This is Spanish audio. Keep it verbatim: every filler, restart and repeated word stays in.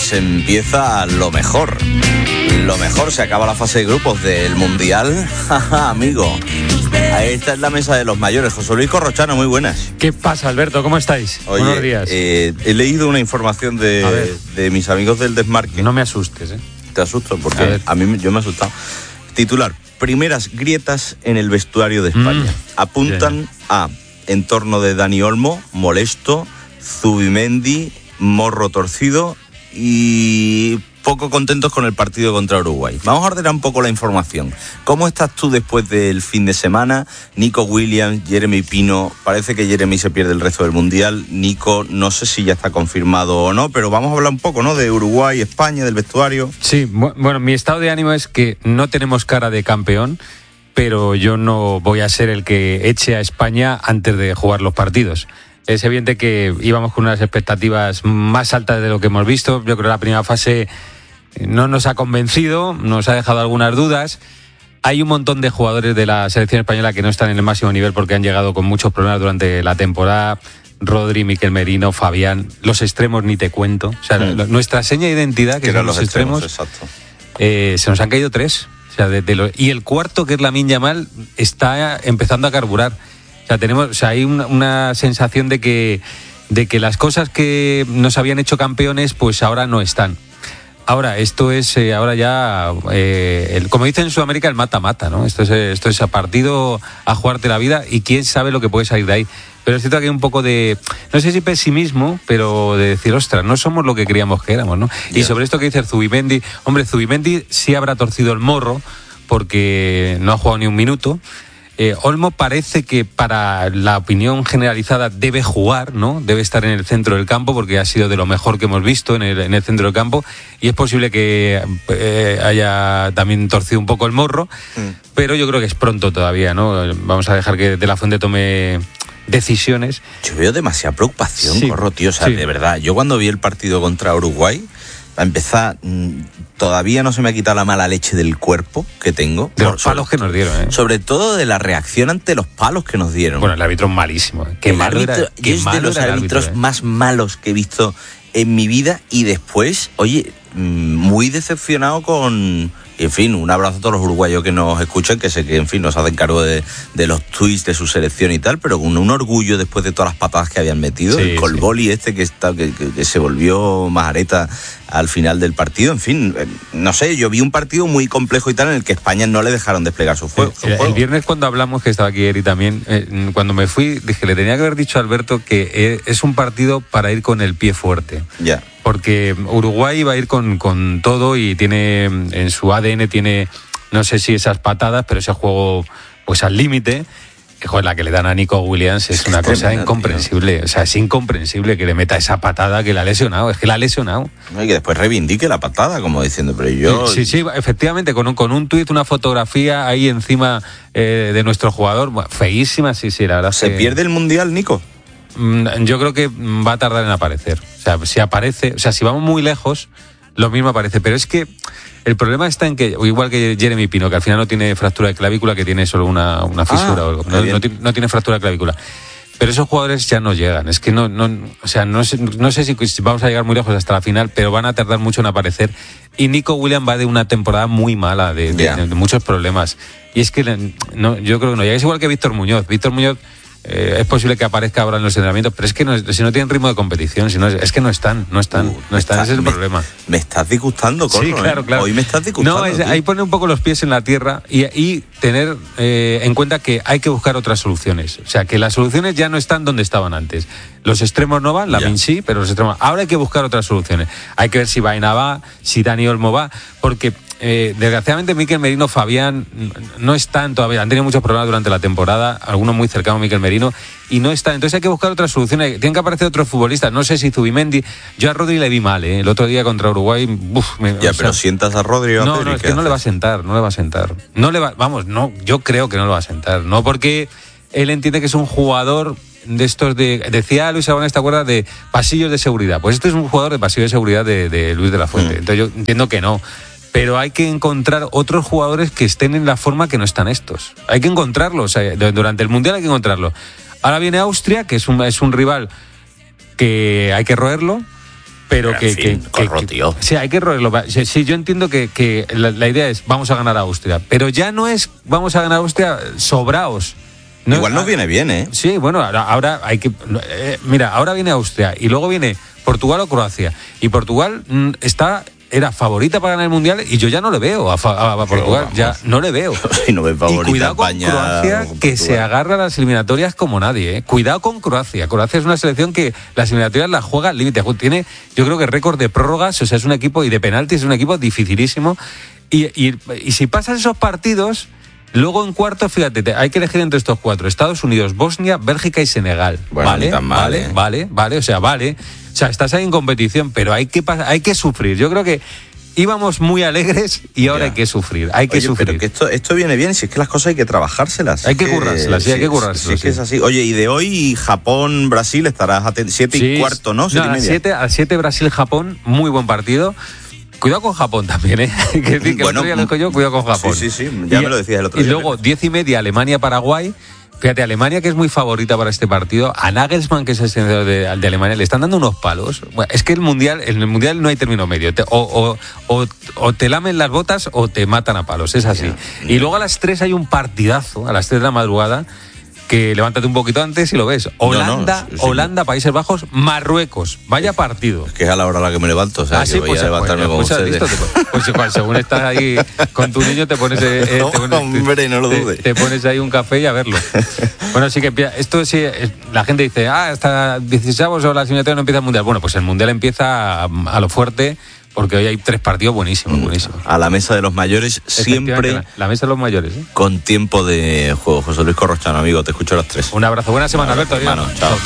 pues empieza lo mejor. Lo mejor, se acaba la fase de grupos del Mundial. Amigo, ahí está en la mesa de los mayores. José Luis Corrochano, muy buenas. ¿Qué pasa, Alberto? ¿Cómo estáis? Oye, buenos días. Eh, he leído una información de, de mis amigos del Desmarque. No me asustes, ¿eh? Te asusto porque a, a mí yo me he asustado. Titular: primeras grietas en el vestuario de España. Mm, Apuntan bien. a entorno de Dani Olmo, molesto, Zubimendi, morro torcido y poco contentos con el partido contra Uruguay. Vamos a ordenar un poco la información. ¿Cómo estás tú después del fin de semana? Nico Williams, Jeremy Pino, parece que Jeremy se pierde el resto del Mundial. Nico, no sé si ya está confirmado o no, pero vamos a hablar un poco, ¿no?, de Uruguay, España, del vestuario. Sí, bueno, mi estado de ánimo es que no tenemos cara de campeón, pero yo no voy a ser el que eche a España antes de jugar los partidos. Es evidente que íbamos con unas expectativas más altas de lo que hemos visto. Yo creo que la primera fase no nos ha convencido, nos ha dejado algunas dudas. Hay un montón de jugadores de la selección española que no están en el máximo nivel porque han llegado con muchos problemas durante la temporada. Rodri, Miquel Merino, Fabián, los extremos ni te cuento. O sea, mm. nuestra seña de identidad, que, que son los extremos, extremos eh, se nos han caído tres. O sea, de, de lo, y el cuarto, que es Lamine Yamal, está empezando a carburar. O sea, tenemos, o sea, hay una, una sensación de que, de que las cosas que nos habían hecho campeones, pues ahora no están. Ahora, esto es eh, ahora ya, eh, el, como dicen en Sudamérica, el mata-mata, ¿no? Esto es, esto es a partido, a jugarte la vida, y quién sabe lo que puede salir de ahí. Pero es cierto que hay un poco de, no sé si pesimismo, pero de decir, ostras, no somos lo que creíamos que éramos, ¿no? Yeah. Y sobre esto que dice Zubimendi, hombre, Zubimendi sí habrá torcido el morro, porque no ha jugado ni un minuto. Eh, Olmo parece que para la opinión generalizada debe jugar, ¿no? Debe estar en el centro del campo porque ha sido de lo mejor que hemos visto en el, en el centro del campo, y es posible que eh, haya también torcido un poco el morro, mm. pero yo creo que es pronto todavía, ¿no? Vamos a dejar que De La Fuente tome decisiones. Yo veo demasiada preocupación, sí, Corro, tío, o sea, sí. de verdad, yo cuando vi el partido contra Uruguay, a empezar, todavía no se me ha quitado la mala leche del cuerpo que tengo. De los palos que nos dieron, ¿eh? Sobre todo de la reacción ante los palos que nos dieron. Bueno, el árbitro es malísimo. ¿eh? Qué el malo árbitro, era, qué es malo de los era árbitros árbitro, ¿eh? más malos que he visto en mi vida, y después, oye, muy decepcionado con... En fin, un abrazo a todos los uruguayos que nos escuchan, que sé que, en fin, nos hacen cargo de, de los tweets de su selección y tal, pero con un orgullo después de todas las patadas que habían metido, sí, el Colboli sí. este que, está, que, que, que se volvió majareta al final del partido. En fin, no sé, yo vi un partido muy complejo y tal, en el que España no le dejaron desplegar su juego. El, su juego. el viernes, cuando hablamos, que estaba aquí Eri también, eh, cuando me fui, dije, le tenía que haber dicho a Alberto que es un partido para ir con el pie fuerte. Ya. Yeah. Porque Uruguay va a ir con, con todo, y tiene en su A D N, tiene, no sé si esas patadas, pero ese juego pues al límite. Joder, la que le dan a Nico Williams es, es una cosa tremenda, incomprensible. Tío. O sea, es incomprensible que le meta esa patada que la ha lesionado. Es que la ha lesionado. No, y que después reivindique la patada, como diciendo, pero yo... Sí, sí, efectivamente, con un, con un tuit, una fotografía ahí encima eh, de nuestro jugador. Bueno, feísima, sí, sí, la verdad. ¿Se que... pierde el Mundial, Nico? Yo creo que va a tardar en aparecer. O sea, si aparece, o sea, si vamos muy lejos, lo mismo aparece. Pero es que el problema está en que, igual que Jeremy Pino, que al final no tiene fractura de clavícula, que tiene solo una, una fisura, ah, o algo, no, no, no tiene fractura de clavícula. Pero esos jugadores ya no llegan. Es que no, no, o sea, no sé, no sé si vamos a llegar muy lejos hasta la final, pero van a tardar mucho en aparecer. Y Nico Williams va de una temporada muy mala, de, de, yeah. de, de muchos problemas. Y es que no, yo creo que no llega. Es igual que Víctor Muñoz. Víctor Muñoz Eh, es posible que aparezca ahora en los entrenamientos, pero es que no, si no tienen ritmo de competición, si no, es que no están, no están, uh, no están, está, ese es el me, problema. Me estás disgustando, Corro, sí, claro, ¿eh? claro. Hoy me estás disgustando. No, es, ahí pone un poco los pies en la tierra y, y tener eh, en cuenta que hay que buscar otras soluciones. O sea, que las soluciones ya no están donde estaban antes. Los extremos no van, Lamine sí, pero los extremos... Ahora hay que buscar otras soluciones. Hay que ver si Baena va, si Dani Olmo va, porque... Eh, desgraciadamente Miquel Merino, Fabián no están todavía, han tenido muchos problemas durante la temporada, algunos muy cercanos a Miquel Merino, y no están, entonces hay que buscar otras soluciones, tienen que aparecer otros futbolistas, no sé si Zubimendi, yo a Rodri le vi mal, ¿eh? El otro día contra Uruguay, uf, me, ya, o sea, pero sientas a Rodri a no, no, es que no le va a sentar, no le va a sentar, no le va, vamos, no, yo creo que no le va a sentar, no porque él entiende que es un jugador de estos de, decía Luis Aragonés, ¿te acuerdas? De pasillos de seguridad, pues este es un jugador de pasillos de seguridad de, de Luis de la Fuente, mm. entonces yo entiendo que no. Pero hay que encontrar otros jugadores que estén en la forma que no están estos. Hay que encontrarlos. Durante el Mundial hay que encontrarlos. Ahora viene Austria, que es un, es un rival que hay que roerlo. pero que, fin, que, corro, que, tío. que sí, hay que roerlo. Sí, sí, yo entiendo que, que la, la idea es vamos a ganar a Austria, pero ya no es vamos a ganar a Austria sobraos. No, Igual nos viene bien, ¿eh? Sí, bueno, ahora, ahora hay que... Eh, mira, ahora viene Austria y luego viene Portugal o Croacia. Y Portugal mm, está... Era favorita para ganar el Mundial y yo ya no le veo a, a, a Portugal, vamos. ya no le veo. Si no ves favorita y cuidado con España, Croacia, con que se agarra a las eliminatorias como nadie. ¿eh? Cuidado con Croacia. Croacia es una selección que las eliminatorias las juega al límite. Tiene, yo creo que récord de prórrogas, o sea, es un equipo, y de penaltis, es un equipo dificilísimo. Y, y, y si pasan esos partidos... Luego en cuartos, fíjate, hay que elegir entre estos cuatro: Estados Unidos, Bosnia, Bélgica y Senegal. Bueno, vale, ni tan mal, vale, ¿eh? vale, vale, o sea, vale. O sea, estás ahí en competición, pero hay que hay que sufrir. Yo creo que íbamos muy alegres y ahora ya. hay que sufrir. Hay que Oye, sufrir. Pero que esto, esto viene bien, si es que las cosas hay que trabajárselas. Hay que currárselas, sí, sí, hay que currárselas. Sí, es que sí. es así. Oye, y de hoy Japón, Brasil, estarás atento. Siete sí, y cuarto, ¿no? Siete no, y media. A siete, a siete Brasil, Japón, muy buen partido. Cuidado con Japón también, ¿eh? que, que bueno, el otro día lo dijo yo, cuidado con Japón. Sí, sí, sí, ya y, me lo decías el otro y día. Y luego, diez y media, Alemania-Paraguay. Fíjate, Alemania, que es muy favorita para este partido, a Nagelsmann, que es el seleccionador de, de Alemania, le están dando unos palos. Bueno, es que el mundial, en el mundial no hay término medio. Te, o, o, o, o te lamen las botas o te matan a palos, es así. Yeah, yeah. Y luego a las tres hay un partidazo, a las tres de la madrugada, que levántate un poquito antes y lo ves. Holanda, no, no, sí, Holanda, sí. Países Bajos, Marruecos. Vaya partido. Es que es a la hora a la que me levanto, o sea, ah, sí, yo voy pues, a levantarme pues, como pues, ustedes. Listo, te, pues igual, según estás ahí con tu niño te pones, eh, no, te, pones hombre, no lo te, dudes. Te pones ahí un café y a verlo. Bueno, sí que esto sí, la gente dice, ah, hasta dieciséis o la eliminatoria no empieza el Mundial. Bueno, pues el Mundial empieza a, a lo fuerte, porque hoy hay tres partidos buenísimos, buenísimos. A la mesa de los mayores, siempre... La mesa de los mayores, ¿eh? Con tiempo de juego. José Luis Corrochano, amigo, te escucho a las tres. Un abrazo, buena semana, Alberto. Hermano, chao.